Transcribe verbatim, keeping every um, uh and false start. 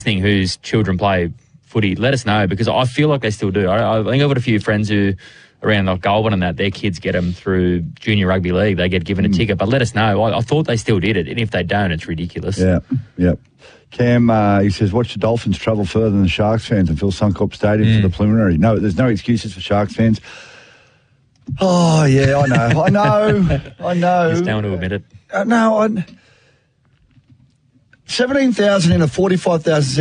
whose children play footy, let us know, because I feel like they still do. I, I think I've got a few friends who around like Goulburn and that, their kids get them through junior rugby league. They get given a mm. ticket, but let us know. I, I thought they still did it, and if they don't, it's ridiculous. Yeah, yeah. Cam, uh, he says, watch the Dolphins travel further than the Sharks fans and fill Suncorp Stadium mm. for the preliminary. No, there's no excuses for Sharks fans. Oh, yeah, I know. I know. I know. Just don't want to admit it. Uh, no, I... seventeen thousand in a forty-five thousand